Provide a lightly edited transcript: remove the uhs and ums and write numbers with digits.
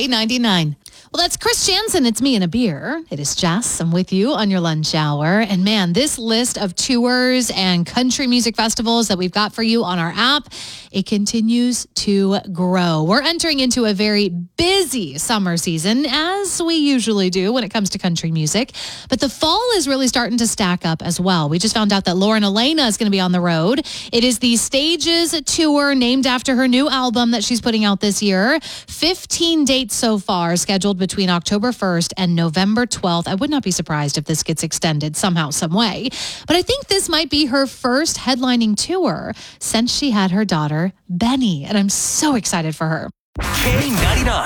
K99. Well, that's Chris Jansen. It's me and a beer. It is Jess. I'm with you on your lunch hour. And man, this list of tours and country music festivals that we've got for you on our app, it continues to grow. We're entering into a very busy summer season, as we usually do when it comes to country music. But the fall is really starting to stack up as well. We just found out that Lauren Elena is going to be on the road. It is the Stages tour named after her new album that she's putting out this year. 15 dates so far scheduled between October 1st and November 12th. I would not be surprised if this gets extended somehow, some way. But I think this might be her first headlining tour since she had her daughter, Benny. And I'm so excited for her. K99.